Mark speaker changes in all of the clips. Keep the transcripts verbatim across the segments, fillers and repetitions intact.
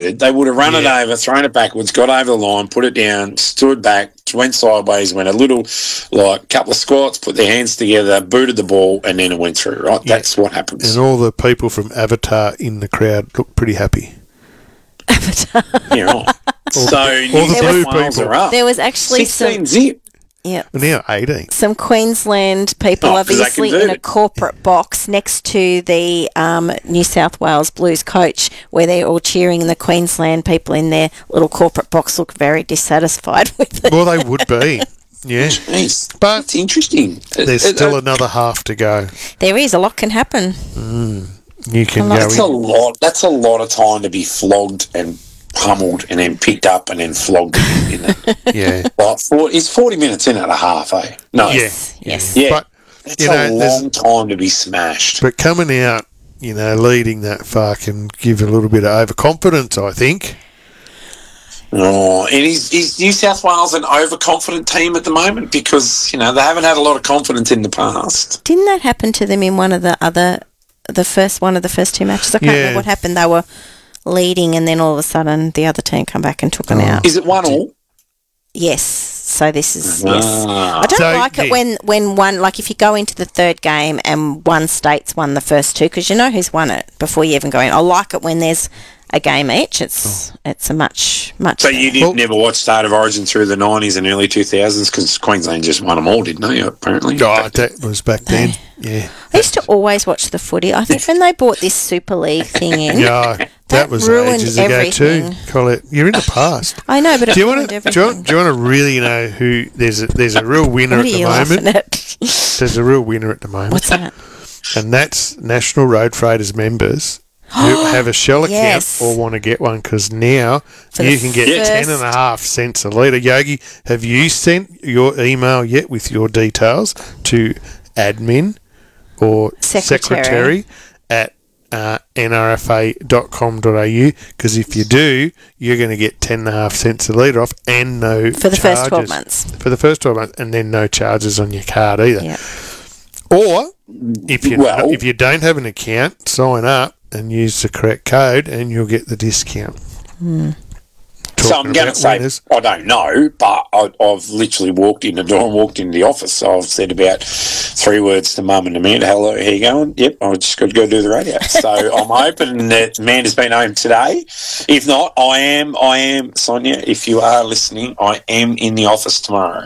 Speaker 1: loaded, they would have run
Speaker 2: Yeah.
Speaker 1: it over, thrown it backwards, got over the line, put it down, stood back, went sideways, went a little, like, couple of squats, put their hands together, booted the ball, and then it went through, right?
Speaker 2: Yeah.
Speaker 1: That's what happens.
Speaker 2: And all the people from Avatar in the crowd look pretty happy.
Speaker 3: Avatar.
Speaker 1: Yeah, right. So,
Speaker 2: all
Speaker 1: New
Speaker 2: the
Speaker 1: South
Speaker 2: blue
Speaker 1: Wales
Speaker 2: people.
Speaker 1: are up.
Speaker 3: There was actually
Speaker 1: sixteen
Speaker 3: some,
Speaker 1: zip.
Speaker 3: yeah,
Speaker 2: Well, now eighteen.
Speaker 3: some Queensland people
Speaker 1: Oh, 'cause they
Speaker 3: obviously in
Speaker 1: converted.
Speaker 3: a corporate box next to the um, New South Wales Blues coach, where they're all cheering, and the Queensland people in their little corporate box look very dissatisfied with it.
Speaker 2: Well, they would be. Yeah.
Speaker 1: Jeez.
Speaker 2: But
Speaker 1: It's interesting.
Speaker 2: there's
Speaker 1: It- it-
Speaker 2: still
Speaker 1: it-
Speaker 2: another half to go.
Speaker 3: There is a lot can happen.
Speaker 2: You can
Speaker 3: Well,
Speaker 2: go
Speaker 1: That's a
Speaker 2: in.
Speaker 1: lot. That's a lot of time to be flogged and pummeled and then picked up and then flogged again, isn't it?
Speaker 2: Yeah.
Speaker 1: Well, for, it's forty minutes in at a half, eh? No.
Speaker 2: Yeah.
Speaker 3: Yes.
Speaker 1: Yeah.
Speaker 2: But,
Speaker 1: It's
Speaker 2: you
Speaker 1: a
Speaker 2: know, there's-
Speaker 1: long time to be smashed.
Speaker 2: but coming out, you know, leading that far can give a little bit of overconfidence, I think.
Speaker 1: Oh, and is, is New South Wales an overconfident team at the moment? Because, you know, they haven't had a lot of confidence in the past.
Speaker 3: Didn't that happen to them in one of the other, the first one of the first two matches? I can't
Speaker 2: Yeah.
Speaker 3: remember what happened. They were leading, and then all of a sudden the other team come back and took them
Speaker 2: Oh.
Speaker 3: out.
Speaker 1: Is it one all?
Speaker 3: Yes. So this is yes.
Speaker 1: Ah.
Speaker 3: I don't
Speaker 2: So,
Speaker 3: like it
Speaker 2: yeah.
Speaker 3: when when one, like, if you go into the third game and one state's won the first two, because you know who's won it before you even go in. I like it when there's a game each. It's it's a much much.
Speaker 1: So you did
Speaker 2: Well-
Speaker 1: never watch State of Origin through the nineties and early two thousands because Queensland just won them all, didn't they, apparently?
Speaker 2: Oh, that was back then. Yeah.
Speaker 3: I used to always watch the footy. I think when they bought this Super League thing in,
Speaker 2: Yeah, that,
Speaker 3: That
Speaker 2: was
Speaker 3: ruined
Speaker 2: ages ago
Speaker 3: everything.
Speaker 2: too. Colette, you're in the past.
Speaker 3: I know, but it
Speaker 2: Do you want
Speaker 3: ruined
Speaker 2: to? Do
Speaker 3: everything.
Speaker 2: you want, do you want to really know who? There's a there's a real winner
Speaker 3: What
Speaker 2: at
Speaker 3: are
Speaker 2: the
Speaker 3: you laughing
Speaker 2: moment.
Speaker 3: at?
Speaker 2: There's a real winner at the moment,
Speaker 3: What's that?
Speaker 2: and that's National Road Freighters members who have a Shell account
Speaker 3: Yes.
Speaker 2: or want to get one, because now
Speaker 3: For
Speaker 2: you
Speaker 3: the
Speaker 2: can get
Speaker 3: first-
Speaker 2: ten and a half cents a litre. Yogi, have you sent your email yet with your details to admin or
Speaker 3: Secretary.
Speaker 2: secretary at uh, n r f a dot com dot a u? Because if you do, you're going to get ten and a half cents a litre off and no
Speaker 3: For the first twelve
Speaker 2: charges.
Speaker 3: months.
Speaker 2: For the first twelve months, and then no charges on your card either.
Speaker 3: Yeah.
Speaker 2: Or if you
Speaker 1: Well-
Speaker 2: if you don't have an account, sign up and use the correct code, and you'll get the discount.
Speaker 1: So I'm
Speaker 2: Talking
Speaker 1: going to
Speaker 2: about
Speaker 1: say,
Speaker 2: winners.
Speaker 1: I don't know, but I, I've literally walked in the door and walked into the office. So I've said about three words to Mum and Amanda. Hello, how you going? Yep, I just got to go do the radio. So I'm hoping that Amanda's been home today. If not, I am, I am, Sonia, if you are listening, I am in the office tomorrow.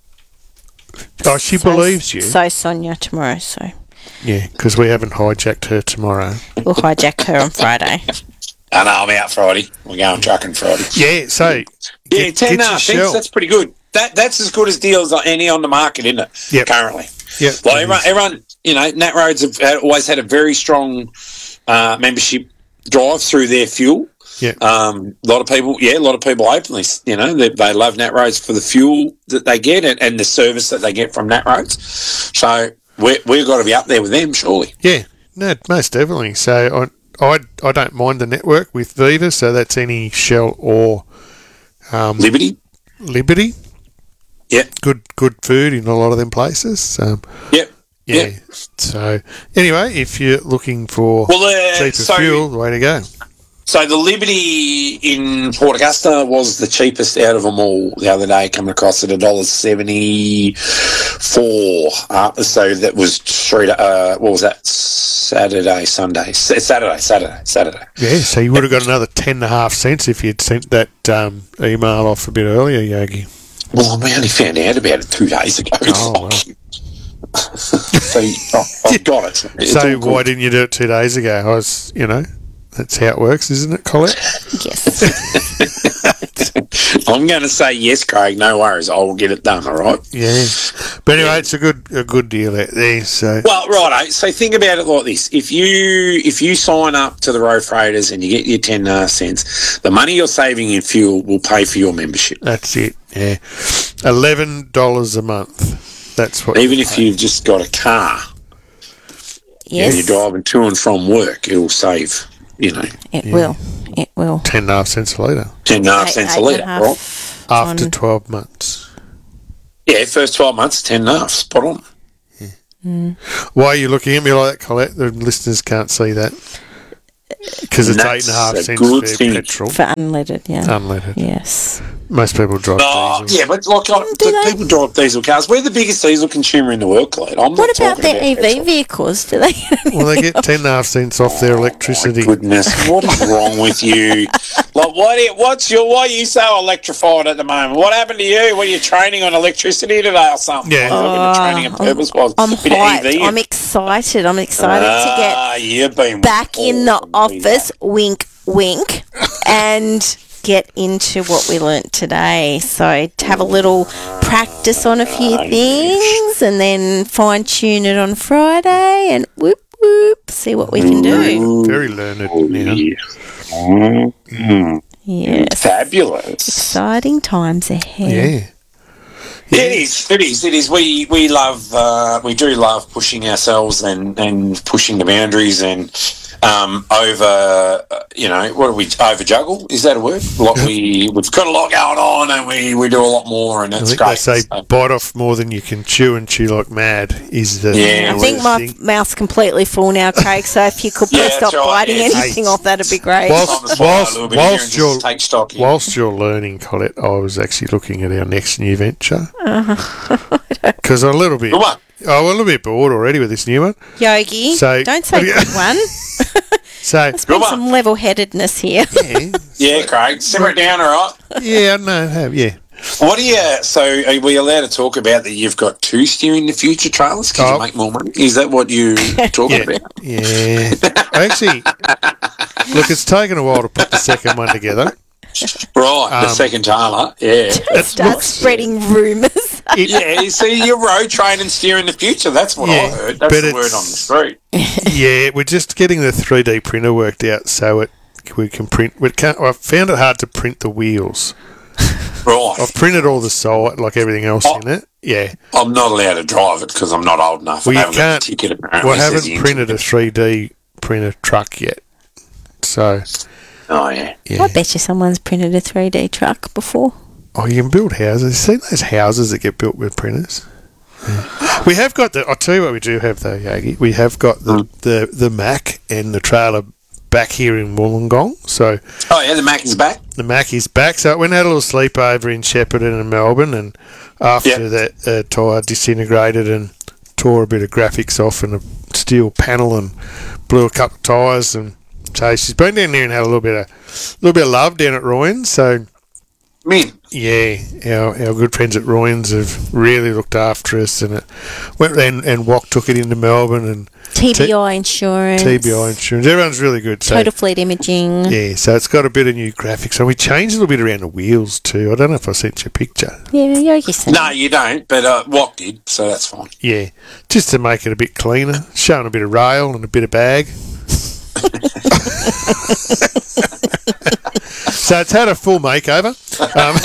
Speaker 2: Oh, she
Speaker 3: So-
Speaker 2: believes you.
Speaker 3: So Sonia tomorrow. So
Speaker 2: Yeah, because we haven't hijacked her tomorrow.
Speaker 3: we'll hijack her on Friday.
Speaker 1: I know, I'm out Friday. We're going trucking Friday.
Speaker 2: Yeah, so
Speaker 1: Yeah,
Speaker 2: get,
Speaker 1: ten
Speaker 2: get
Speaker 1: and a
Speaker 2: your
Speaker 1: half
Speaker 2: Shell.
Speaker 1: cents. That's pretty good. That that's as good as deals like any on the market, isn't it?
Speaker 2: Yep.
Speaker 1: Currently,
Speaker 2: Yep,
Speaker 1: like
Speaker 2: it
Speaker 1: everyone,
Speaker 2: is.
Speaker 1: everyone, you know, Nat Roads have had, always had a very strong uh, membership drive through their fuel.
Speaker 2: Yeah.
Speaker 1: Um, a lot of people, yeah, a lot of people openly, you know, they, they love Nat Roads for the fuel that they get and, and the service that they get from Nat Roads. So we we've got to be up there with them, surely.
Speaker 2: Yeah, no, most definitely. So I, I, I don't mind the network with Viva, so that's any Shell or um,
Speaker 1: Liberty,
Speaker 2: Liberty.
Speaker 1: yeah,
Speaker 2: Good, good food in a lot of them places. Um,
Speaker 1: yep,
Speaker 2: yeah.
Speaker 1: yeah.
Speaker 2: So anyway, if you're looking for
Speaker 1: Well, uh,
Speaker 2: cheaper
Speaker 1: so
Speaker 2: fuel, way to go.
Speaker 1: So the Liberty in Port Augusta was the cheapest out of them all the other day, coming across at a dollar seventy four. Uh, so that was three. Uh, what was that? Saturday, Sunday, S- Saturday, Saturday, Saturday.
Speaker 2: Yeah, so you would have got another ten and a half cents if you'd sent that um, email off a bit earlier, Yogi.
Speaker 1: Well, we only found out about it two days ago.
Speaker 2: Oh, well.
Speaker 1: So oh, I've got it. It's
Speaker 2: So
Speaker 1: all good.
Speaker 2: why didn't you do it two days ago? I was, you know, that's how it works, isn't it, Colette?
Speaker 3: Yes.
Speaker 1: I'm going to say yes, Craig. No worries. I will get it done. All right.
Speaker 2: Yeah. But anyway, it's a good a good deal out there. So
Speaker 1: Well, righto. So think about it like this: if you if you sign up to the Road Freighters and you get your ten and a half cents, the money you're saving in fuel will pay for your membership.
Speaker 2: that's it. Yeah, eleven dollars a month. That's what.
Speaker 1: Even if you've just got a car and
Speaker 3: Yes.
Speaker 1: you're driving to and from work, it'll save. You know,
Speaker 3: It will. It will.
Speaker 2: ten and a half cents a litre
Speaker 1: ten and a half
Speaker 3: Eight-
Speaker 1: cents
Speaker 3: eight
Speaker 1: a
Speaker 3: and
Speaker 1: litre,
Speaker 3: half
Speaker 1: right?
Speaker 2: after
Speaker 3: on-
Speaker 2: twelve months.
Speaker 1: Yeah, first twelve months, ten and a half. Spot on.
Speaker 2: Why are you looking at me like that, Colette? The listeners can't see that. Because it's
Speaker 1: And
Speaker 2: eight and a half
Speaker 1: that's a
Speaker 2: cents
Speaker 1: good
Speaker 2: for
Speaker 1: thing.
Speaker 2: petrol.
Speaker 3: For unleaded, yeah.
Speaker 2: Unleaded.
Speaker 3: Yes.
Speaker 2: Most people drive
Speaker 1: Oh,
Speaker 2: diesel.
Speaker 1: yeah, but like, like
Speaker 3: Do
Speaker 1: the
Speaker 3: they?
Speaker 1: people drive diesel cars. We're the biggest diesel consumer in the world, Colette. I'm
Speaker 3: What
Speaker 1: not
Speaker 3: about
Speaker 1: talking
Speaker 3: their
Speaker 1: about
Speaker 3: E V
Speaker 1: petrol.
Speaker 3: vehicles? Do they?
Speaker 2: Well, they get ten and a half cents off their electricity.
Speaker 1: My goodness, what is wrong with you? Like, what? Are, what's your? Why are you so electrified at the moment? What happened to you? Were you training on electricity today or something?
Speaker 2: Yeah.
Speaker 1: Like, what the training and purpose was.
Speaker 3: I'm
Speaker 1: Bit of
Speaker 3: hyped.
Speaker 1: E V.
Speaker 3: I'm excited. I'm excited to get
Speaker 1: Ah, you've been
Speaker 3: back in the
Speaker 1: warned, Lisa.
Speaker 3: office, wink, wink, and get into what we learnt today. So to have a little practice on a few things and then fine tune it on Friday and whoop whoop, see what we can do.
Speaker 2: Very learned now.
Speaker 1: Mm,
Speaker 3: Yes.
Speaker 1: fabulous.
Speaker 3: Exciting times ahead.
Speaker 2: Yeah.
Speaker 1: It is. It is. It is. We we love. Uh, we do love pushing ourselves and, and pushing the boundaries and um, over. Uh, you know, what do we over juggle? Is that a word? Like we we've got a lot going on and we, we do a lot more and
Speaker 2: I
Speaker 1: it's
Speaker 2: think
Speaker 1: great.
Speaker 2: they say
Speaker 1: So,
Speaker 2: bite off more than you can chew and chew like mad is the
Speaker 1: Yeah,
Speaker 3: I think my
Speaker 2: thing.
Speaker 3: mouth's completely full now, Craig, so if you could please
Speaker 1: Yeah,
Speaker 3: stop
Speaker 1: that's right.
Speaker 3: biting
Speaker 1: Yes.
Speaker 3: anything off, that'd be great.
Speaker 2: Whilst-
Speaker 1: on the spot a
Speaker 2: whilst-
Speaker 1: little bit here and
Speaker 2: whilst
Speaker 1: just
Speaker 2: you're-
Speaker 1: take stock. in.
Speaker 2: Whilst you're learning, Colette, I was actually looking at our next new venture
Speaker 3: Uh-huh.
Speaker 2: because I'm a little bit,
Speaker 1: Good one.
Speaker 2: oh, I'm a little bit bored already with this new one.
Speaker 3: Yogi,
Speaker 2: So-
Speaker 3: don't say good one.
Speaker 2: So
Speaker 3: There's been
Speaker 1: Good one.
Speaker 3: some level-headedness here.
Speaker 2: yeah,
Speaker 1: Yeah, Craig, simmer it down, all right.
Speaker 2: yeah, no, have yeah.
Speaker 1: What do you? So, are we allowed to talk about that? You've got two steering the future trailers because
Speaker 2: Oh.
Speaker 1: you make more money. Is that what you talking
Speaker 2: Yeah,
Speaker 1: about?
Speaker 2: yeah. Actually, look, it's taken a while to put the second one together.
Speaker 1: Right, the
Speaker 2: Um,
Speaker 1: second Taylor. Yeah.
Speaker 3: Start spreading rumours.
Speaker 2: It,
Speaker 1: Yeah, you see, you're road training steering the future. That's what I
Speaker 2: Yeah,
Speaker 1: heard. That's
Speaker 2: but
Speaker 1: the word
Speaker 2: it's-
Speaker 1: on the street.
Speaker 2: yeah, we're just getting the three D printer worked out so it we can print. We can't. I found it hard to print the wheels.
Speaker 1: Right.
Speaker 2: I've printed all the side, like everything else
Speaker 1: Oh.
Speaker 2: in it. Yeah.
Speaker 1: I'm not allowed to drive it because I'm not old enough.
Speaker 2: Well,
Speaker 1: I
Speaker 2: you
Speaker 1: haven't got
Speaker 2: can't.
Speaker 1: the ticket apparently.
Speaker 2: Well, I
Speaker 1: says
Speaker 2: haven't
Speaker 1: the
Speaker 2: printed a
Speaker 1: engine.
Speaker 2: three D printer truck yet. So,
Speaker 1: Oh, yeah.
Speaker 2: yeah.
Speaker 3: I bet you someone's printed a three D truck before.
Speaker 2: Oh, you can build houses. See those houses that get built with printers? Yeah. We have got the. I'll tell you what we do have though, Yogi. We have got the,
Speaker 1: Mm.
Speaker 2: the, the Mac and the trailer back here in Wollongong. So
Speaker 1: Oh, yeah, the Mac is back.
Speaker 2: the Mac is back. So we had a little sleepover in Shepparton and Melbourne, and after
Speaker 1: Yep.
Speaker 2: that uh, tyre disintegrated and tore a bit of graphics off and a steel panel and blew a couple of tyres, and so she's been down there and had a little bit of little bit of love down at Royans. So
Speaker 1: Min.
Speaker 2: yeah, our our good friends at Royans have really looked after us, and it went and and Wok took it into Melbourne and
Speaker 3: T B I insurance.
Speaker 2: T B I insurance. Everyone's really good. So
Speaker 3: Total Fleet Imaging.
Speaker 2: yeah, so it's got a bit of new graphics. And we changed a little bit around the wheels too. I don't know if I sent you a picture.
Speaker 3: Yeah, Yogi said.
Speaker 1: No, you don't, but uh, Wok did, so that's fine.
Speaker 2: Yeah, just to make it a bit cleaner, showing a bit of rail and a bit of bag. So it's had a full makeover. Um,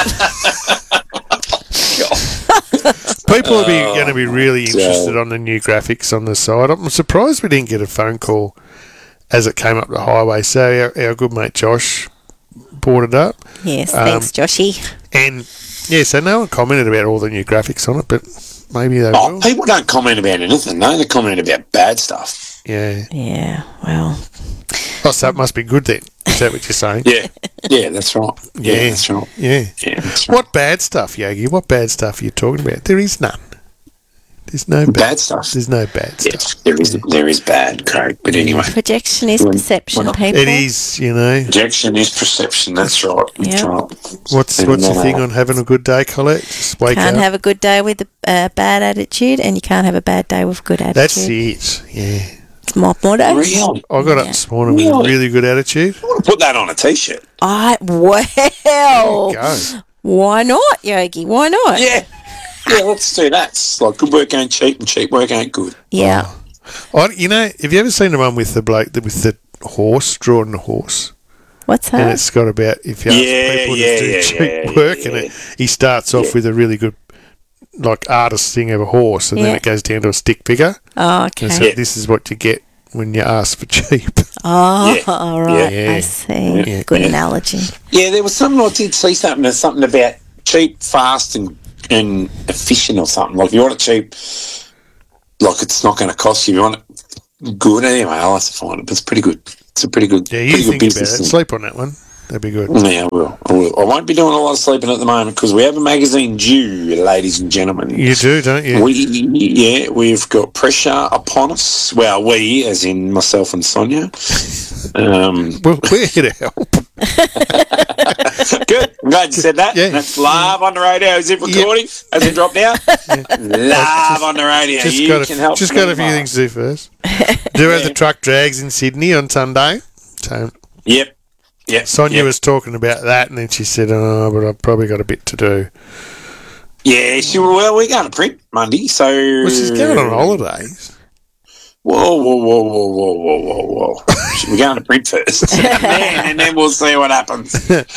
Speaker 2: people will be going to be really interested on the new graphics on the side. I'm surprised we didn't get a phone call as it came up the highway. So our, our good mate Josh brought it up.
Speaker 3: Yes,
Speaker 2: Um,
Speaker 3: thanks, Joshy.
Speaker 2: And yeah, so no one commented about all the new graphics on it, but maybe they
Speaker 1: Oh,
Speaker 2: will.
Speaker 1: people don't comment about anything, no? They comment about bad stuff.
Speaker 2: Yeah.
Speaker 3: Yeah, well,
Speaker 2: Oh, so it must be good then. Is that what you're saying?
Speaker 1: Yeah. Yeah, that's right. Yeah,
Speaker 2: Yeah.
Speaker 1: that's right.
Speaker 2: Yeah.
Speaker 1: Yeah, that's right.
Speaker 2: What bad stuff, Yogi? What bad stuff are you talking about? There is none. There's no bad,
Speaker 1: Bad stuff?
Speaker 2: There's no bad stuff.
Speaker 1: Yes, there is, there is bad, Craig. But anyway,
Speaker 3: projection is
Speaker 1: Well,
Speaker 3: perception,
Speaker 1: well,
Speaker 3: people.
Speaker 2: It is, you know.
Speaker 1: projection is perception. That's right. That's
Speaker 3: Yeah.
Speaker 1: right.
Speaker 2: What's
Speaker 1: And,
Speaker 2: what's the
Speaker 1: uh,
Speaker 2: thing on having a good day, Colette? Just wake
Speaker 3: Can't
Speaker 2: up.
Speaker 3: have a good day with a uh, bad attitude, and you can't have a bad day with good attitude.
Speaker 2: That's it. Yeah.
Speaker 3: It's my motto.
Speaker 1: Really?
Speaker 2: I got up
Speaker 3: Yeah.
Speaker 2: this morning with a
Speaker 1: Really?
Speaker 2: really good attitude.
Speaker 1: I want to put that on a t-shirt.
Speaker 3: I well,
Speaker 2: Go.
Speaker 3: why not, Yogi? Why not?
Speaker 1: Yeah. Yeah, let's do that. It's like good work ain't cheap and cheap work ain't good.
Speaker 3: Yeah.
Speaker 2: I, you know, have you ever seen the one with the bloke that with the horse drawing the horse?
Speaker 3: What's
Speaker 2: And
Speaker 3: that?
Speaker 2: it's got about if you ask
Speaker 1: Yeah,
Speaker 2: people
Speaker 1: yeah,
Speaker 2: to do
Speaker 1: yeah,
Speaker 2: cheap
Speaker 1: yeah,
Speaker 2: work,
Speaker 1: yeah,
Speaker 2: and
Speaker 1: yeah.
Speaker 2: it, he starts off
Speaker 1: Yeah.
Speaker 2: with a really good like artist thing of a horse, and then
Speaker 3: Yeah.
Speaker 2: it goes down to a stick figure.
Speaker 3: Oh, okay.
Speaker 2: And so
Speaker 1: Yeah.
Speaker 2: this is what you get when you ask for cheap.
Speaker 3: Oh,
Speaker 1: Yeah.
Speaker 3: all right.
Speaker 2: Yeah.
Speaker 3: I see.
Speaker 2: Yeah.
Speaker 3: Good
Speaker 1: Yeah.
Speaker 3: analogy.
Speaker 1: Yeah, there was something I did see something. There's something about cheap, fast, and and efficient or something. Like if you want it cheap, like it's not going to cost you. If you want it good anyway, I'll have to find it. But it's pretty good. It's a pretty good,
Speaker 2: Yeah, you
Speaker 1: pretty good
Speaker 2: think about
Speaker 1: business.
Speaker 2: it.
Speaker 1: thing.
Speaker 2: Sleep on that one. That'd be good.
Speaker 1: Yeah, I will. I will. I won't be doing a lot of sleeping at the moment because we have a magazine due, ladies and gentlemen.
Speaker 2: You do, don't you?
Speaker 1: We, yeah, we've got pressure upon us. Well, we, as in myself and Sonia. Um,
Speaker 2: Well, we're here to help.
Speaker 1: Good. I'm glad you said that.
Speaker 2: Yeah.
Speaker 1: That's live on the radio. Is it recording? Has it dropped out? Live on the radio.
Speaker 2: Just
Speaker 1: you
Speaker 2: got a,
Speaker 1: can help.
Speaker 2: just got a
Speaker 1: me,
Speaker 2: few
Speaker 1: Mark.
Speaker 2: things to do first. Do have the truck drags in Sydney on Sunday. So
Speaker 1: Yep. Yep.
Speaker 2: Sonia
Speaker 1: yep.
Speaker 2: was talking about that, and then she said, "Oh, but I've probably got a bit to do."
Speaker 1: Yeah, she, well, we're going to print Monday, so...
Speaker 2: Well, she's going on holidays.
Speaker 1: Whoa, whoa, whoa, whoa, whoa, whoa, whoa, whoa. We're going to print first. and, then, and then we'll see what happens.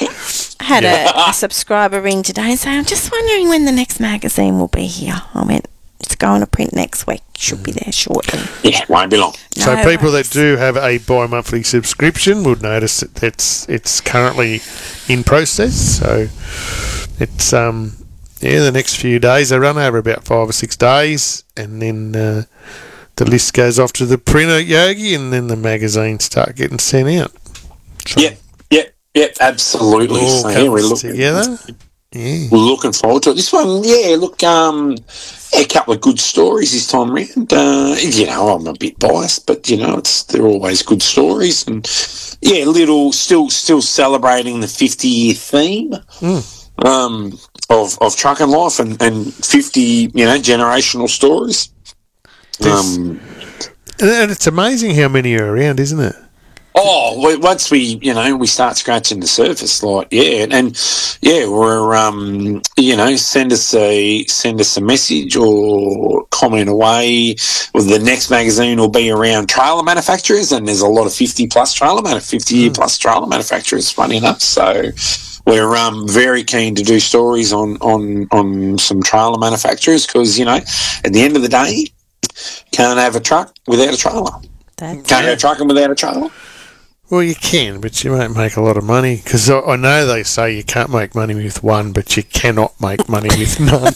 Speaker 3: I had a, a subscriber ring today and say, I'm just wondering when the next magazine will be here. I went, it's going to print next week. Should be there shortly.
Speaker 1: Yeah, won't be long.
Speaker 2: So
Speaker 3: No
Speaker 2: people
Speaker 3: worries.
Speaker 2: that do have a bi-monthly subscription would notice that it's it's currently in process. So it's um yeah, the next few days they run over about five or six days, and then uh, the list goes off to the printer Yogi, and then the magazines start getting sent out. So
Speaker 1: Yep, yep, yep, absolutely.
Speaker 2: it all
Speaker 1: So, yeah, we're
Speaker 2: comes
Speaker 1: looking,
Speaker 2: together. Yeah.
Speaker 1: we're looking forward to it. This one, yeah, look, um, yeah, a couple of good stories this time round. Uh, you know, I'm a bit biased, but you know, it's they're always good stories, and yeah, little still still celebrating the fifty year theme
Speaker 2: Mm.
Speaker 1: um, of of trucking life and, and fifty you know generational stories.
Speaker 2: There's-
Speaker 1: Um,
Speaker 2: And and it's amazing how many are around, isn't it?
Speaker 1: Oh, well, once we, you know, we start scratching the surface, like, yeah, and, and yeah, we're, um, you know, send us a send us a message or comment away. Well, the next magazine will be around trailer manufacturers, and there's a lot of fifty plus trailer man, fifty year plus trailer manufacturers. Funny enough, so we're um, very keen to do stories on on on some trailer manufacturers because you know, at the end of the day, can't have a truck without a trailer.
Speaker 3: That's
Speaker 1: Can't go trucking without a trailer.
Speaker 2: Well, you can, but you won't make a lot of money because I, I know they say you can't make money with one, but you cannot make money with none.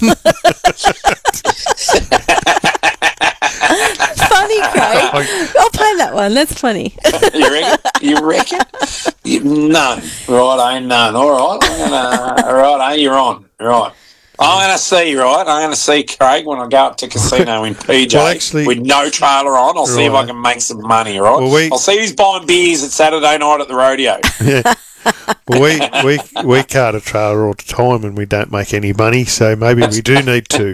Speaker 3: funny, Craig. I'll play that one. That's funny.
Speaker 1: You reckon? You reckon? You, none. Right, ain't none. All right. I'm gonna, right, you're on. Right. I'm going to see, right? I'm going to see Craig when I go up to casino in P J
Speaker 2: Well, actually-
Speaker 1: with no trailer on. I'll see if I
Speaker 2: Right.
Speaker 1: can make some money, right?
Speaker 2: Well, we-
Speaker 1: I'll see who's buying beers at Saturday night at the rodeo.
Speaker 2: Well, we, we, we cart a trailer all the time and we don't make any money, so maybe we do need to.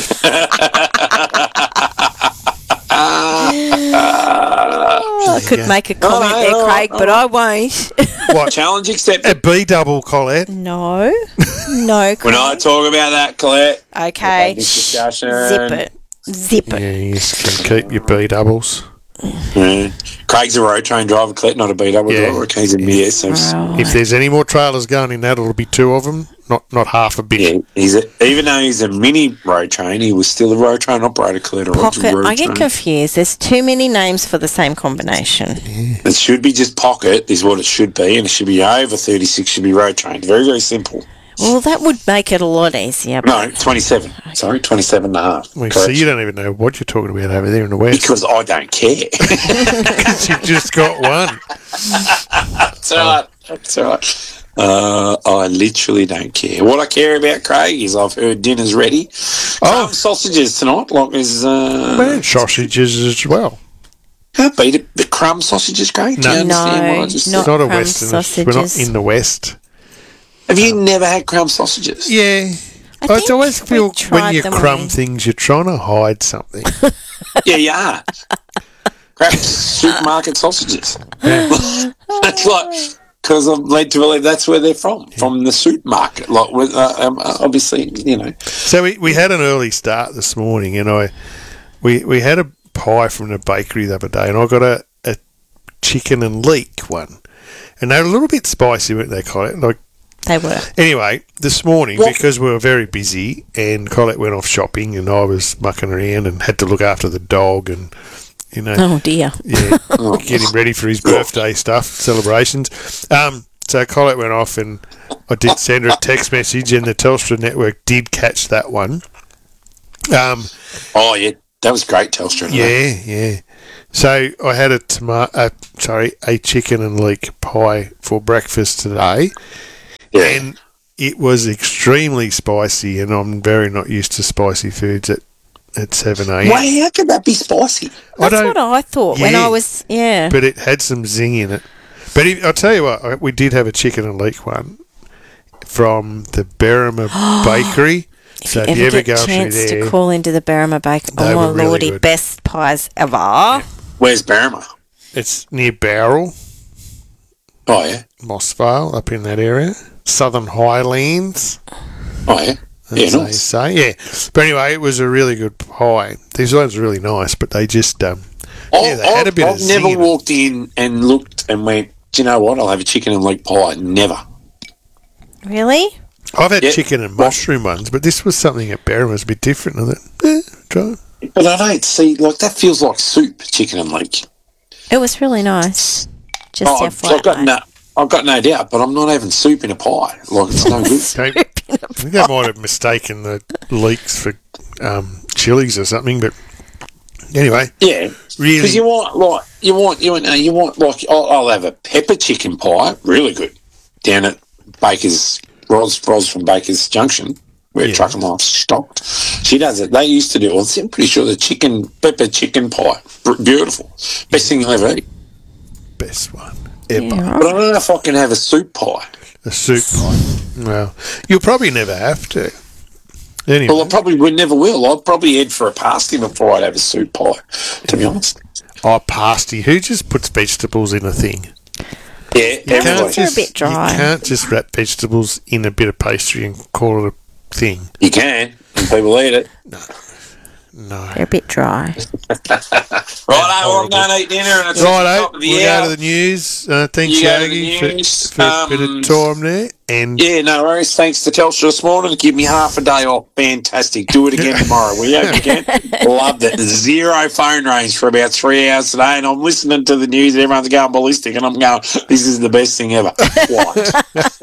Speaker 3: Oh, I could
Speaker 2: Yeah.
Speaker 3: make a comment
Speaker 1: no,
Speaker 3: there,
Speaker 1: no,
Speaker 3: Craig,
Speaker 1: no.
Speaker 3: but I won't.
Speaker 2: What?
Speaker 1: Challenge
Speaker 2: A
Speaker 1: accepted.
Speaker 2: B double, Colette.
Speaker 3: no. No, Craig.
Speaker 1: When I talk about that, Colette,
Speaker 3: Okay.
Speaker 1: this discussion.
Speaker 3: Zip it. Zip it.
Speaker 2: Yeah, you just can keep your B doubles.
Speaker 1: Yeah. Craig's a road train driver, Colette, not a B double
Speaker 2: Yeah.
Speaker 1: driver. He's a yeah, so
Speaker 3: Right.
Speaker 2: If there's any more trailers going in that, it'll be two of them, not not half a bit.
Speaker 1: yeah, he's a, even though he's a mini road train, he was still a road train operator, Colette. or
Speaker 3: Pocket.
Speaker 1: road
Speaker 3: I get
Speaker 1: train.
Speaker 3: confused. There's too many names for the same combination.
Speaker 1: It should be just pocket, is what it should be, and it should be over thirty-six, should be road train. Very, very simple.
Speaker 3: Well, that would make it a lot easier. But
Speaker 1: No, twenty-seven. Sorry, twenty-seven and a half.
Speaker 2: Well, so you don't even know what you're talking about over there in the west.
Speaker 1: Because I don't care.
Speaker 2: Because you've just got one.
Speaker 1: That's all right. That's all right. Uh, I literally don't care. What I care about, Craig, is I've heard dinner's ready.
Speaker 2: Oh.
Speaker 1: Crumb sausages tonight, like there's... Uh,
Speaker 2: Man, sausages as well.
Speaker 1: can't beat it. The crumb sausages, Craig. Do
Speaker 2: No.
Speaker 1: you understand
Speaker 3: No,
Speaker 1: what I just
Speaker 3: not-
Speaker 1: said?
Speaker 2: Not a
Speaker 3: crumb
Speaker 2: western. We're not
Speaker 3: sausages.
Speaker 2: in the west.
Speaker 1: Have you never had crumb sausages?
Speaker 2: Yeah.
Speaker 3: I
Speaker 2: I,
Speaker 3: think
Speaker 2: always
Speaker 3: we
Speaker 2: feel when
Speaker 3: tried
Speaker 2: you
Speaker 3: them
Speaker 2: crumb
Speaker 3: when-
Speaker 2: things, you're trying to hide something.
Speaker 1: Yeah, you are. Crap, supermarket sausages. That's like... Because I'm led to believe that's where they're from, from the supermarket. Like, with, uh, um, obviously, you know.
Speaker 2: So we, we had an early start this morning, and I we we had a pie from the bakery the other day, and I got a, a chicken and leek one, and they're a little bit spicy, weren't they, Colette? Like
Speaker 3: they were.
Speaker 2: anyway, this morning
Speaker 1: What?
Speaker 2: because we were very busy, and Colette went off shopping, and I was mucking around and had to look after the dog, and you know.
Speaker 3: Oh, dear.
Speaker 2: Yeah, get him ready for his birthday stuff, celebrations. Um, so Colette went off, and I did send her a text message, and the Telstra network did catch that one. Um,
Speaker 1: Oh, yeah. That was great, Telstra.
Speaker 2: yeah, yeah. So I had a tomato, uh, sorry, a chicken and leek pie for breakfast today,
Speaker 1: Yeah.
Speaker 2: and it was extremely spicy, and I'm very not used to spicy foods at, at seven a.m.
Speaker 1: Why, how could that be spicy?
Speaker 2: I
Speaker 3: That's
Speaker 2: don't-
Speaker 3: what I thought when
Speaker 2: Yeah.
Speaker 3: I was, yeah.
Speaker 2: But it had some zing in it. But if, I'll tell you what, we did have a chicken and leek one from the Berrima Bakery. So if
Speaker 3: Ever
Speaker 2: you ever
Speaker 3: get
Speaker 2: go
Speaker 3: a chance
Speaker 2: through there,
Speaker 3: to call into the Berrima Baker,
Speaker 2: They
Speaker 3: oh my
Speaker 2: were really
Speaker 3: lordy,
Speaker 2: good.
Speaker 3: best pies ever.
Speaker 1: Where's Berrima?
Speaker 2: it's near Bowral,
Speaker 1: Oh, yeah.
Speaker 2: Mossvale, up in that area. Southern Highlands,
Speaker 1: Oh, yeah. Yeah,
Speaker 2: as they
Speaker 1: nice.
Speaker 2: say. Yeah. But anyway, it was a really good pie. These ones are really nice, but they just, um, yeah, they
Speaker 1: I-
Speaker 2: had a bit
Speaker 1: I've
Speaker 2: of zing
Speaker 1: never
Speaker 2: in them.
Speaker 1: walked in and looked and went, do you know what? I'll have a chicken and leek pie. Never.
Speaker 3: Really?
Speaker 2: I've had
Speaker 1: Yeah.
Speaker 2: chicken and mushroom ones, but this was something at Berrima was a bit different. I thought, eh, try it.
Speaker 1: But I don't see, like, that feels like soup, chicken and leek.
Speaker 3: It was really nice. Just
Speaker 1: Oh,
Speaker 3: your
Speaker 1: I've,
Speaker 3: flat,
Speaker 1: I've got
Speaker 3: mate.
Speaker 1: no, I've got no doubt, but I'm not having soup in a pie. Like, it's no good.
Speaker 2: Don't- I think they might have mistaken the leeks for um, chilies or something, but anyway,
Speaker 1: Yeah,
Speaker 2: really.
Speaker 1: because you want like you want you want uh, you want like I'll, I'll have a pepper chicken pie, really good, down at Baker's Ros Ros from Baker's Junction, where
Speaker 2: Yeah.
Speaker 1: Truck and Life stopped. She does it. They used to do it. I'm pretty sure the chicken pepper chicken pie, Br- beautiful, best thing you'll ever eat.
Speaker 2: Best one ever.
Speaker 3: Yeah,
Speaker 1: But I
Speaker 3: right.
Speaker 1: don't know if I can have a soup pie.
Speaker 2: A soup pie. Well, you'll probably never have to. Anyway,
Speaker 1: Well, I probably would never will. I'd probably head for a pasty before I'd have a soup pie. To be honest.
Speaker 2: oh, pasty. Who just puts vegetables in a thing?
Speaker 1: Yeah,
Speaker 2: You
Speaker 1: everybody.
Speaker 2: can't
Speaker 3: They're a
Speaker 2: just,
Speaker 3: bit dry.
Speaker 2: You can't just wrap vegetables in a bit of pastry and call it a thing.
Speaker 1: You can, and people eat it.
Speaker 2: No.
Speaker 3: They're a bit dry.
Speaker 1: Right, I'm going to eat dinner, and it's at the
Speaker 2: Righto,
Speaker 1: top of the
Speaker 2: we'll go
Speaker 1: hour.
Speaker 2: to the news. Uh, thanks,
Speaker 1: You go to the
Speaker 2: Yogi, for,
Speaker 1: news.
Speaker 2: for a bit
Speaker 1: Um,
Speaker 2: of time there. And
Speaker 1: Yeah, no worries. Thanks to Telstra this morning to give me half a day off. Fantastic. Do it again tomorrow, will you? If you can. Loved it. Zero phone range for about three hours today, and I'm listening to the news. Everyone's going ballistic, and I'm going, this is the best thing ever. What?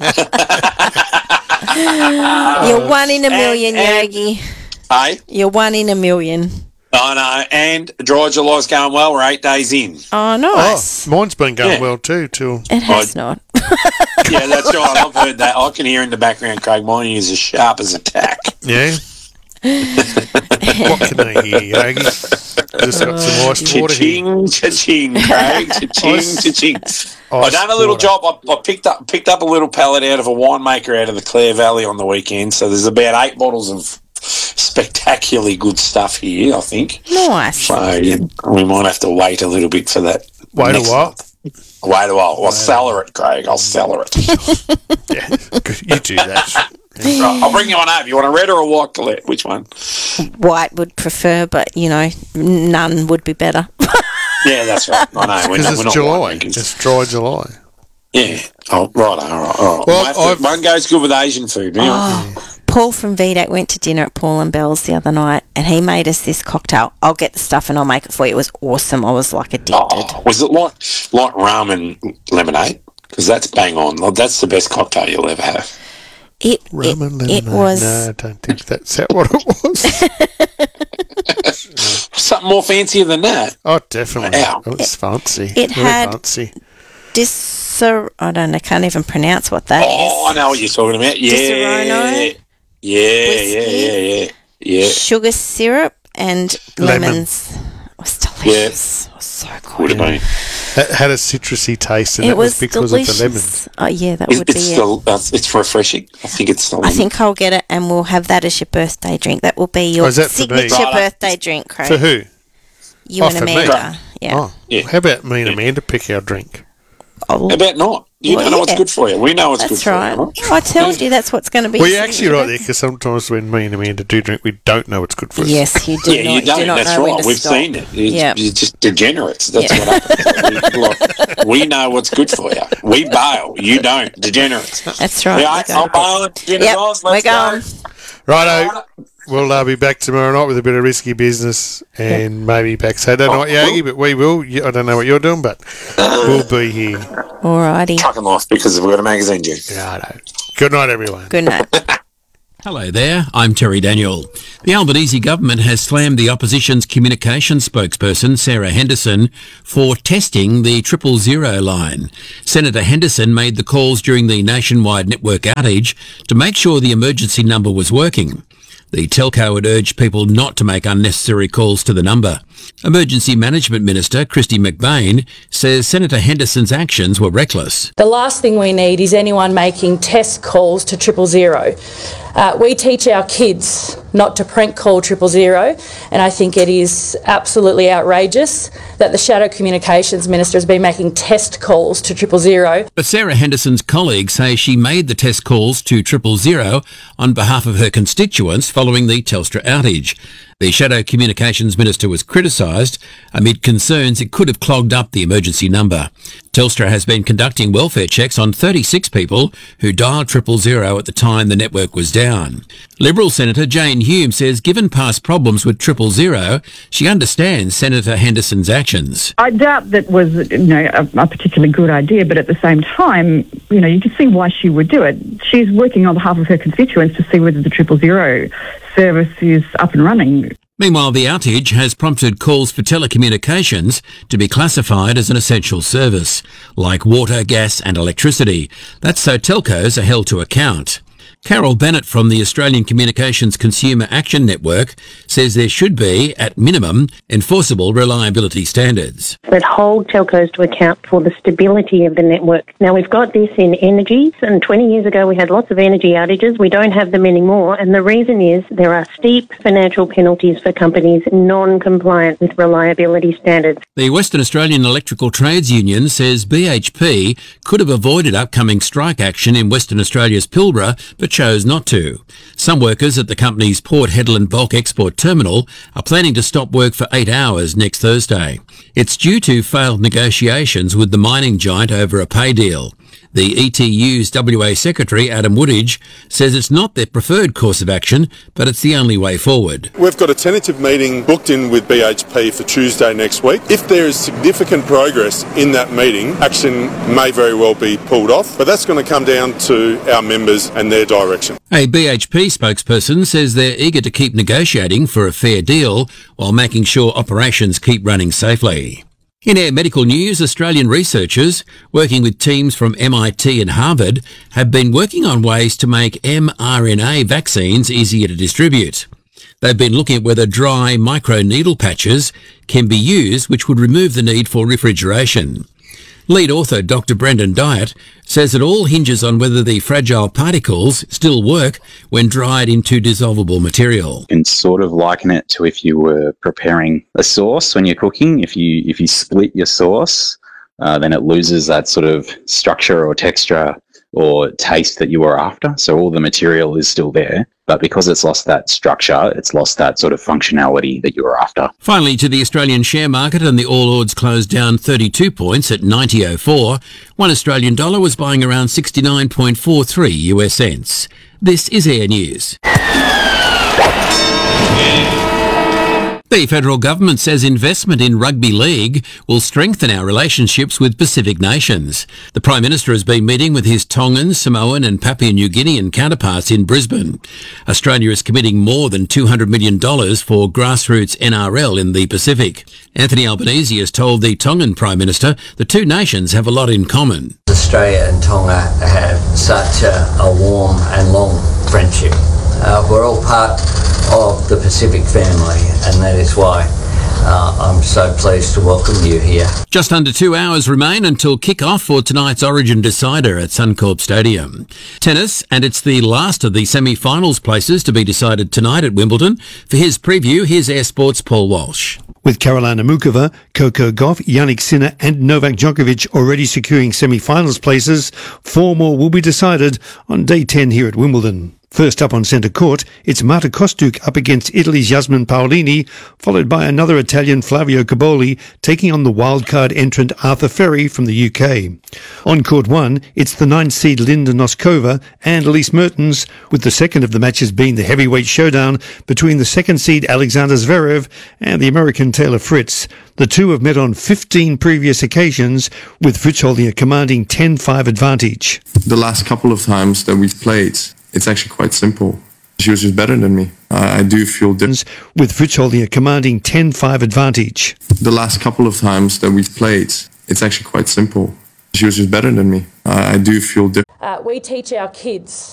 Speaker 3: You're one in a million,
Speaker 1: and-
Speaker 3: Yogi.
Speaker 1: Hey?
Speaker 3: You're one in a million.
Speaker 1: I know. And dry July's going well. We're eight days in.
Speaker 3: Oh,
Speaker 2: oh,
Speaker 3: nice.
Speaker 2: mine's been going
Speaker 1: Yeah.
Speaker 2: well too. Till
Speaker 3: It has not.
Speaker 1: Yeah, that's right. I've heard that. I can hear in the background, Craig. Mine is as sharp as a tack.
Speaker 2: yeah. What can I hear, Yogi? Just got some ice water here.
Speaker 1: Cha-ching, cha-ching, Craig. Cha-ching,
Speaker 2: Ice-
Speaker 1: cha-ching. I
Speaker 2: ice
Speaker 1: done a little
Speaker 2: water.
Speaker 1: job. I, I picked up picked up a little pallet out of a winemaker out of the Clare Valley on the weekend. So there's about eight bottles of spectacularly good stuff here, I think.
Speaker 3: Nice.
Speaker 1: So yeah, we might have to wait a little bit for that.
Speaker 2: Wait a
Speaker 1: next
Speaker 2: while.
Speaker 1: month. Wait a while. I'll cellar it, Craig. I'll cellar it.
Speaker 2: Yeah, good. You do that.
Speaker 1: Right, I'll bring you one over. You want a red or a white, Colette? Which one?
Speaker 3: White would prefer, but, you know, none would be better.
Speaker 1: Yeah, that's right. I know. We're
Speaker 2: Because
Speaker 1: not, we're
Speaker 2: it's
Speaker 1: not
Speaker 2: July.
Speaker 1: winemakers.
Speaker 2: It's dry July.
Speaker 1: Yeah. Oh, right. All right. All right.
Speaker 2: Well,
Speaker 1: We'll have to-
Speaker 2: I've-
Speaker 1: one goes good with Asian food. Anyway.
Speaker 3: Oh, Paul from V DAC went to dinner at Paul and Bell's the other night, and he made us this cocktail. I'll get the stuff and I'll make it for you. It was awesome. I was like addicted.
Speaker 1: Oh, was it like like rum and lemonade? Because that's bang on. Like, that's the best cocktail you'll ever have.
Speaker 3: It,
Speaker 2: Rum
Speaker 3: it,
Speaker 2: and
Speaker 3: it
Speaker 2: lemonade.
Speaker 3: was.
Speaker 2: No, I don't think that's that what it was.
Speaker 1: Something more fancier than that.
Speaker 2: Oh, definitely.
Speaker 1: Wow.
Speaker 2: It was fancy.
Speaker 3: it
Speaker 2: Very
Speaker 3: had-
Speaker 2: fancy.
Speaker 3: Dis- I don't know. I can't even pronounce what that is.
Speaker 1: Oh, I know what you're talking about. Yeah,
Speaker 3: Disaronno?
Speaker 1: yeah, yeah,
Speaker 3: Whiskey?
Speaker 1: yeah, yeah, yeah.
Speaker 3: Sugar syrup and
Speaker 2: Lemon.
Speaker 3: lemons. It was delicious. It was so
Speaker 1: Would
Speaker 3: good.
Speaker 1: have been.
Speaker 2: It had a citrusy taste, and
Speaker 3: It
Speaker 2: that was,
Speaker 3: was
Speaker 2: because
Speaker 3: delicious.
Speaker 2: of the lemon.
Speaker 3: Oh yeah, that
Speaker 1: It's,
Speaker 3: would be
Speaker 1: it's
Speaker 3: it.
Speaker 1: still uh, it's refreshing. I think it's still.
Speaker 3: I think I'll get it, and we'll have that as your birthday drink. That will be your
Speaker 2: Oh, is that for me?
Speaker 3: signature
Speaker 1: Right.
Speaker 3: birthday drink, Craig.
Speaker 2: For who?
Speaker 3: You
Speaker 2: Oh,
Speaker 3: and
Speaker 2: for me.
Speaker 3: Amanda. Yeah.
Speaker 2: Oh,
Speaker 1: Yeah.
Speaker 2: how about me and Amanda pick our drink?
Speaker 3: Oh,
Speaker 1: How about not? You
Speaker 3: Well,
Speaker 1: don't know what's
Speaker 3: yeah.
Speaker 1: good for you. We know what's good
Speaker 3: that's
Speaker 1: for
Speaker 3: right.
Speaker 1: you. Right?
Speaker 3: I told you that's what's going to be.
Speaker 2: Well,
Speaker 3: your
Speaker 2: you're actually
Speaker 3: signature
Speaker 2: right there, because sometimes when me and Amanda do drink, we don't know what's good for us.
Speaker 3: Yes, you do
Speaker 1: Yeah,
Speaker 3: not.
Speaker 1: you don't.
Speaker 3: do not
Speaker 1: That's
Speaker 3: know when
Speaker 1: right.
Speaker 3: to
Speaker 1: We've
Speaker 3: stop.
Speaker 1: seen it. It's,
Speaker 3: Yeah.
Speaker 1: You're just degenerates. That's
Speaker 3: Yeah.
Speaker 1: what happens. we, like, we know what's good for you. We bail. You don't. Degenerates.
Speaker 3: That's right.
Speaker 1: Yeah,
Speaker 3: we're
Speaker 1: I'm
Speaker 3: going.
Speaker 1: bailing. Dinner's
Speaker 3: Yep,
Speaker 1: on. Let's
Speaker 3: we're
Speaker 1: go.
Speaker 3: going.
Speaker 2: Righto. We'll uh, be back tomorrow night with a bit of risky business, and maybe back Saturday
Speaker 1: Oh,
Speaker 2: night, Yogi, but we will. You- I don't know what you're doing, but we'll be here.
Speaker 3: Alrighty.
Speaker 1: Trucking life because we've got a magazine due.
Speaker 2: Righto. Good night, everyone.
Speaker 3: Good night.
Speaker 4: Hello there, I'm Terry Daniel. The Albanese government has slammed the opposition's communications spokesperson, Sarah Henderson, for testing the triple zero line. Senator Henderson made the calls during the nationwide network outage to make sure the emergency number was working. The telco had urged people not to make unnecessary calls to the number. Emergency Management Minister Kristy McBain says Senator Henderson's actions were reckless.
Speaker 5: The last thing we need is anyone making test calls to triple zero. Uh, we teach our kids not to prank call triple zero, and I think it is absolutely outrageous that the Shadow Communications Minister has been making test calls to triple zero.
Speaker 4: But Sarah Henderson's colleagues say she made the test calls to triple zero on behalf of her constituents following the Telstra outage. The Shadow Communications Minister was criticised amid concerns it could have clogged up the emergency number. Telstra has been conducting welfare checks on thirty-six people who dialed triple zero at the time the network was down. Liberal Senator Jane Hume says given past problems with triple zero, she understands Senator Henderson's actions.
Speaker 6: I doubt that was, you know, a, a particularly good idea, but at the same time, you know, you can see why she would do it. She's working on behalf of her constituents to see whether the triple zero service is up and running.
Speaker 4: Meanwhile, the outage has prompted calls for telecommunications to be classified as an essential service, like water, gas and electricity. That's so telcos are held to account. Carol Bennett from the Australian Communications Consumer Action Network says there should be, at minimum, enforceable reliability standards.
Speaker 7: That hold telcos to account for the stability of the network. Now, we've got this in energies, and twenty years ago we had lots of energy outages. We don't have them anymore, and the reason is there are steep financial penalties for companies non-compliant with reliability standards.
Speaker 4: The Western Australian Electrical Trades Union says B H P could have avoided upcoming strike action in Western Australia's Pilbara, but chose not to. Some workers at the company's Port Hedland bulk export terminal are planning to stop work for eight hours next Thursday. It's due to failed negotiations with the mining giant over a pay deal. The E T U's W A Secretary, Adam Woodage, says it's not their preferred course of action, but it's the only way forward.
Speaker 8: We've got a tentative meeting booked in with B H P for Tuesday next week. If there is significant progress in that meeting, action may very well be pulled off, but that's going to come down to our members and their direction.
Speaker 4: A B H P spokesperson says they're eager to keep negotiating for a fair deal while making sure operations keep running safely. In air medical news, Australian researchers, working with teams from M I T and Harvard, have been working on ways to make mRNA vaccines easier to distribute. They've been looking at whether dry microneedle patches can be used, which would remove the need for refrigeration. Lead author Doctor Brendan Dyatt says it all hinges on whether the fragile particles still work when dried into dissolvable material.
Speaker 9: You can sort of liken it to if you were preparing a sauce when you're cooking. If you if you split your sauce, uh, then it loses that sort of structure or texture or taste that you were after. So all the material is still there, but because it's lost that structure, it's lost that sort of functionality that you were after.
Speaker 4: Finally, to the Australian share market, and the All Ords closed down thirty-two points at ninety oh four. One Australian dollar was buying around sixty-nine point four three U S cents. This is Air News. The federal government says investment in rugby league will strengthen our relationships with Pacific nations. The Prime Minister has been meeting with his Tongan, Samoan and Papua New Guinean counterparts in Brisbane. Australia is committing more than two hundred million dollars for grassroots N R L in the Pacific. Anthony Albanese has told the Tongan Prime Minister the two nations have a lot in common.
Speaker 10: Australia and Tonga have such a, a warm and long friendship. Uh, we're all part of the Pacific family, and that is why uh, I'm so pleased to welcome you here.
Speaker 4: Just under two hours remain until kick-off for tonight's Origin decider at Suncorp Stadium. Tennis, and it's the last of the semi-finals places to be decided tonight at Wimbledon. For his preview, here's Air Sports' Paul Walsh.
Speaker 2: With Karolina Mukova, Coco Gauff, Yannick Sinner and Novak Djokovic already securing semi-finals places, four more will be decided on day ten here at Wimbledon. First up on centre court, it's Marta Kostyuk up against Italy's Yasmin Paolini, followed by another Italian Flavio Caboli taking on the wildcard entrant Arthur Ferry from the U K. On court one, it's the ninth seed Linda Noskova and Elise Mertens, with the second of the matches being the heavyweight showdown between the second seed Alexander Zverev and the American Taylor Fritz. The two have met on fifteen previous occasions, with Fritz holding a commanding ten five advantage.
Speaker 11: The last couple of times that we've played, it's actually quite simple. She was just better than me. I, I do feel different.
Speaker 12: With Fritz Holding a commanding ten five advantage.
Speaker 11: The last couple of times that we've played, it's actually quite simple. She was just better than me. I, I do feel different.
Speaker 5: Uh, we teach our kids